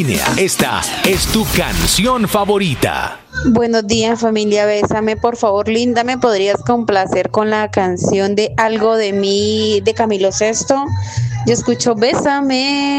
Esta es tu canción favorita. Buenos días, familia Bésame, por favor, Linda, ¿me podrías complacer con la canción de Algo de mí de Camilo Sesto? Yo escucho Bésame.